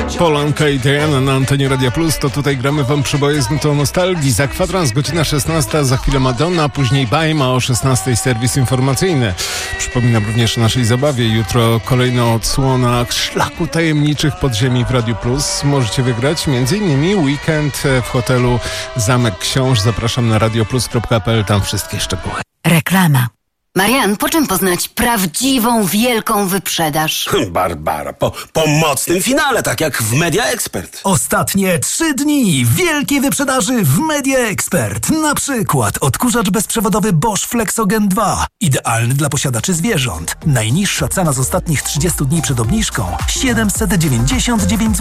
Polanka i Diana na antenie Radia Plus, to tutaj gramy wam przeboje z nutą nostalgii. Za kwadrans, godzina 16, za chwilę Madonna, a później Bajma o 16 serwis informacyjny. Przypominam również o naszej zabawie. Jutro kolejna odsłona szlaku tajemniczych podziemi w Radiu Plus. Możecie wygrać m.in. weekend w hotelu Zamek Książ. Zapraszam na radioplus.pl, tam wszystkie szczegóły. Reklama. Marian, po czym poznać prawdziwą, wielką wyprzedaż? Barbara, po mocnym finale, tak jak w Media Expert. Ostatnie 3 dni wielkiej wyprzedaży w Media Expert. Na przykład odkurzacz bezprzewodowy Bosch Flexogen 2. Idealny dla posiadaczy zwierząt. Najniższa cena z ostatnich 30 dni przed obniżką 799 zł.